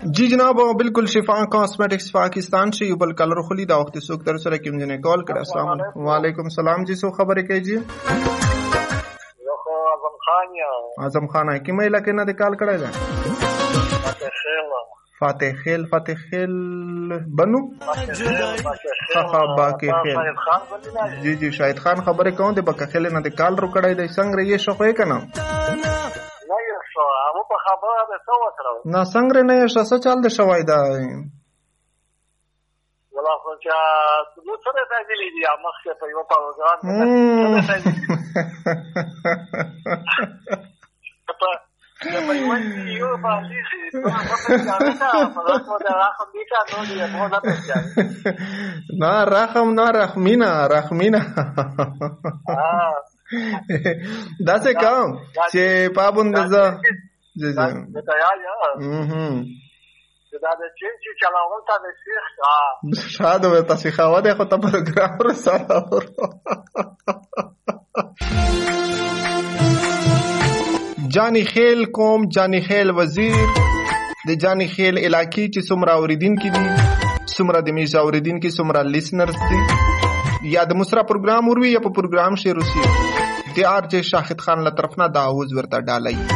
जी जनाब बिल्कुल शिफा कॉस्मेटिक्स पाकिस्तान से युबल कलर खुली दा वक्त सुख तर सर किम जने कॉल कर अस्सलाम वालेकुम सलाम जी सो खबर है जी आजम खान है कि मैं इलाके ना दे कॉल करा जाए फातेह खेल बनू खा बाकी खेल जी जी शाहिद खान खबर है कौन दे बका खेले ना दे कॉल रो कड़ा दे संग रे ये शौक है का ना ना संग रे नहीं ऐसा चल दे शवाइदा ولا خو چې نو څه ته ځلی دی مخکې په یو پروګرام کې په یو یو باندې چې په راخم دي کا نو دی په دا پېژا نه رحمینا دا څه کوم چې پابند ز جی جی دا د چې چلاول تا د شیخ شاده و تاسو خو د خو ته پروګرام رساله جانی خیل قوم جانی خیل وزیر د جانی خیل علاقې چې څومره اوریدین کې دي څومره د میزا اوریدین کې څومره لیسنرز دي یا د مسرا پروګرام وروي یا په پروګرام شي روسي د ار جے شاهد خان له طرف نه دا اوز ورته ډالای